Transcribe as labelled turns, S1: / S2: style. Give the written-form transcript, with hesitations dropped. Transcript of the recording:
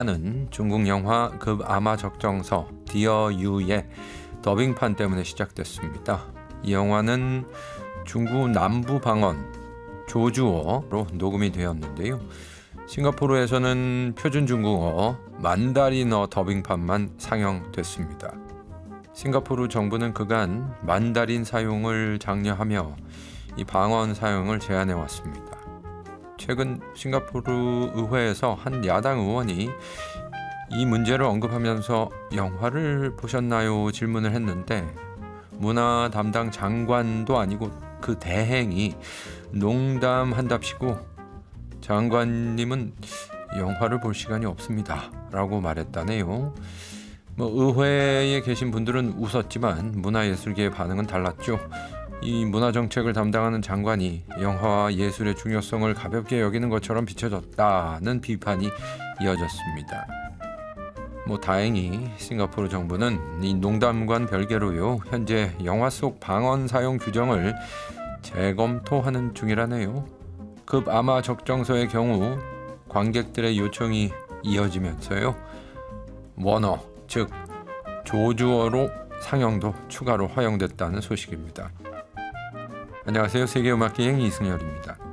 S1: 는 중국 영화 급 아마 적정서 디어 유의 더빙판 때문에 시작됐습니다. 이 영화는 중국 남부 방언 조주어로 녹음이 되었는데요. 싱가포르에서는 표준 중국어 만다린어 더빙판만 상영됐습니다. 싱가포르 정부는 그간 만다린 사용을 장려하며 이 방언 사용을 제한해 왔습니다. 최근 싱가포르 의회에서 한 야당 의원이 이 문제를 언급하면서 영화를 보셨나요? 질문을 했는데 문화 담당 장관도 아니고 그 대행이 농담한답시고 장관님은 영화를 볼 시간이 없습니다 라고 말했다네요. 의회에 계신 분들은 웃었지만 문화예술계의 반응은 달랐죠. 이 문화정책을 담당하는 장관이 영화와 예술의 중요성을 가볍게 여기는 것처럼 비춰졌다는 비판이 이어졌습니다. 다행히 싱가포르 정부는 이 농담과는 별개로요, 현재 영화 속 방언 사용 규정을 재검토하는 중이라네요. 급 아마 적정서의 경우 관객들의 요청이 이어지면서요, 원어, 즉 조주어로 상영도 추가로 허용됐다는 소식입니다. 안녕하세요. 세계음악기행 이승열입니다.